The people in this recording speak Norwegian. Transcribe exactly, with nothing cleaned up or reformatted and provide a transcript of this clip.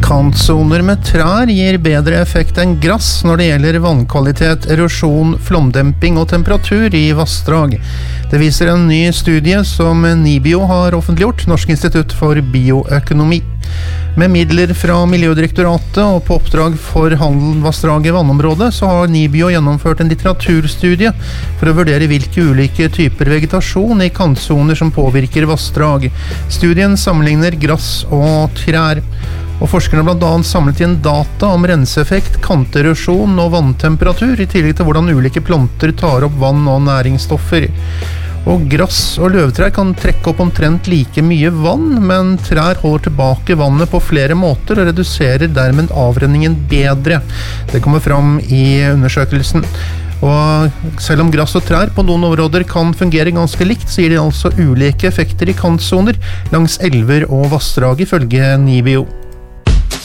Kantsoner med trær gir bedre effekt enn grass når det gjelder vannkvalitet, erosjon, flomdemping og temperatur i vassdrag. Det viser en ny studie som NIBIO har offentliggjort, Norsk institutt for bioøkonomi. Med midler fra Miljødirektoratet og på oppdrag for Handelvassdraget vannområdet, så har NIBIO gjennomført en litteraturstudie for å vurdere hvilke ulike typer vegetasjon i kantsoner som påvirker vassdrag. Studien sammenligner grass og trær. Og forskerne har blant annet samlet inn data om renseeffekt, kanterosjon og vanntemperatur, i tillegg til hvordan ulike planter tar opp vann og næringsstoffer. Og grass og løvtrær kan trekke opp omtrent like mye vann, men trær holder tilbake vannet på flere måter og reduserer dermed avrenningen bedre. Det kommer fram i undersøkelsen. Og selv om grass og trær på noen områder kan fungere ganske likt, så gir de altså ulike effekter i kantsoner langs elver og vassdrag ifølge NIBIO.